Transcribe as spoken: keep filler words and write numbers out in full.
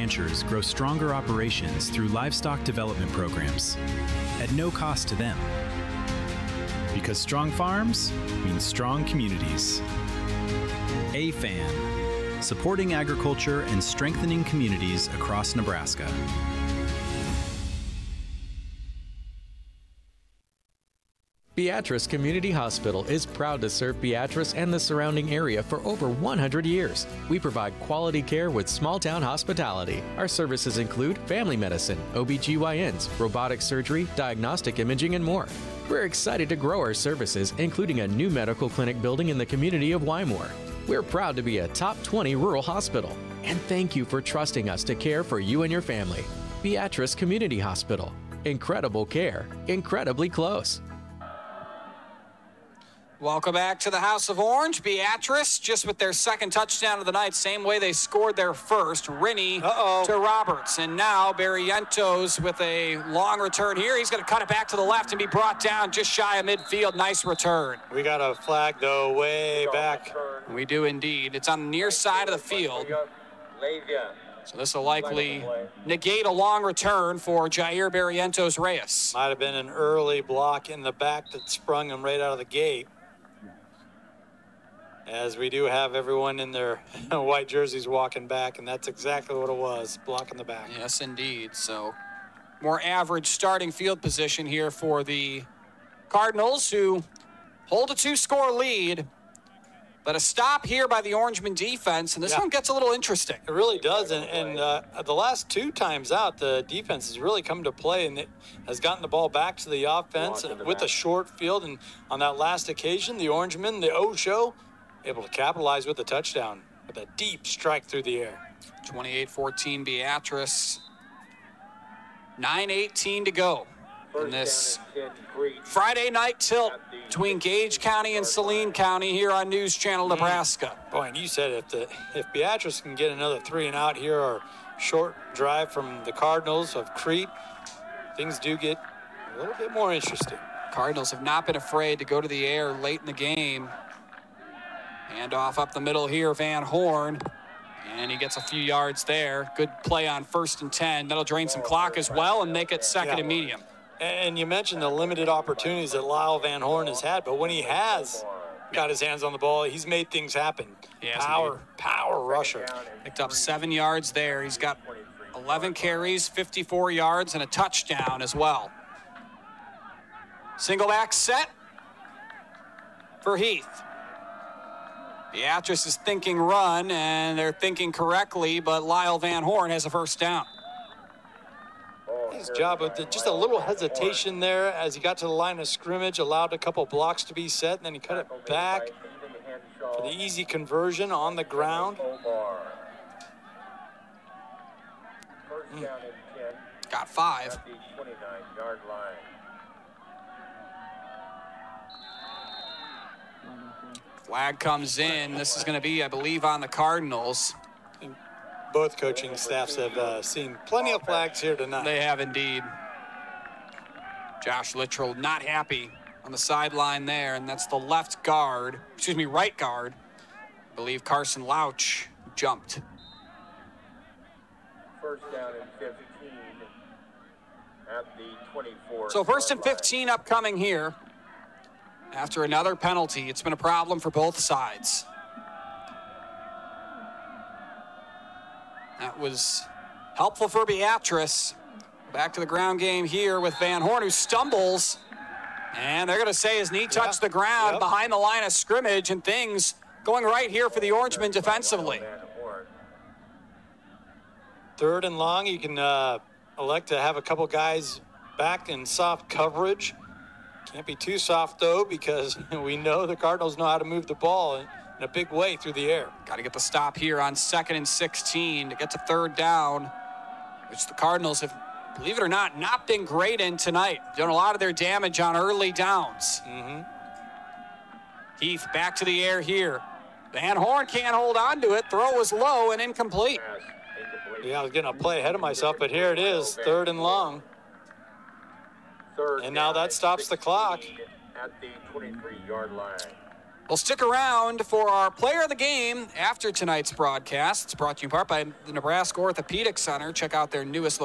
ranchers grow stronger operations through livestock development programs at no cost to them. Because strong farms mean strong communities. A F A N, supporting agriculture and strengthening communities across Nebraska. Beatrice Community Hospital is proud to serve Beatrice and the surrounding area for over one hundred years. We provide quality care with small-town hospitality. Our services include family medicine, O B G Y Ns, robotic surgery, diagnostic imaging, and more. We're excited to grow our services, including a new medical clinic building in the community of Wymore. We're proud to be a top twenty rural hospital. And thank you for trusting us to care for you and your family. Beatrice Community Hospital. Incredible care, incredibly close. Welcome back to the House of Orange. Beatrice just with their second touchdown of the night, same way they scored their first. Rinne Uh-oh. to Roberts. And now Barrientos with a long return here. He's going to cut it back to the left and be brought down just shy of midfield. Nice return. We got a flag, though, way back. We do indeed. It's on the near side of the field. So this will likely negate a long return for Jair Barrientos Reyes. Might have been an early block in the back that sprung him right out of the gate. As we do have everyone in their white jerseys walking back, and that's exactly what it was, blocking the back. Yes, indeed. So more average starting field position here for the Cardinals, who hold a two-score lead. But a stop here by the Orangeman defense, and this yeah. one gets a little interesting. It really does, and, and uh, the last two times out, the defense has really come to play, and it has gotten the ball back to the offense with a short field. And on that last occasion, the Orangemen, the O-Show, able to capitalize with a touchdown with a deep strike through the air. twenty-eight fourteen Beatrice. nine eighteen to go in this Friday night tilt between Gage County and Saline County here on News Channel Nebraska. Boy, and you said if the if Beatrice can get another three and out here, or short drive from the Cardinals of Crete, things do get a little bit more interesting. Cardinals have not been afraid to go to the air late in the game. Handoff up the middle here, Van Horn. And he gets a few yards there. Good play on first and ten. That'll drain some clock as well and make it second yeah. and medium. And you mentioned the limited opportunities that Lyle Van Horn has had, but when he has got his hands on the ball, he's made things happen. Yes, power, indeed. power rusher. Picked up seven yards there. He's got eleven carries, fifty-four yards, and a touchdown as well. Single back set for Heath. Beatrice is thinking run, and they're thinking correctly, but Lyle Van Horn has a first down. His job with the, just a little hesitation there as he got to the line of scrimmage, allowed a couple blocks to be set, and then he cut it back for the easy conversion on the ground. Mm. Got five. Flag comes in. This is going to be, I believe, on the Cardinals. Both coaching staffs have uh, seen plenty of flags here tonight. They have indeed. Josh Littrell not happy on the sideline there, and that's the left guard, excuse me, right guard. I believe Carson Louch jumped. First down and fifteen at the twenty-four. So first and fifteen upcoming here. After another penalty, it's been a problem for both sides. That was helpful for Beatrice. Back to the ground game here with Van Horn, who stumbles. And they're going to say his knee touched yeah. the ground yep. behind the line of scrimmage, and things going right here for the Orangemen defensively. Third and long, you can uh, elect to have a couple guys back in soft coverage. Can't be too soft, though, because we know the Cardinals know how to move the ball in a big way through the air. Got to get the stop here on second and sixteen to get to third down, which the Cardinals have, believe it or not, not been great in tonight. Done a lot of their damage on early downs. Mm-hmm. Heath back to the air here. Van Horn can't hold on to it. Throw was low and incomplete. Yeah, I was getting a play ahead of myself, but here it is, third and long. Third and now that stops the clock. At the twenty-three yard line. Well, stick around for our player of the game after tonight's broadcast. It's brought to you in part by the Nebraska Orthopedic Center. Check out their newest location.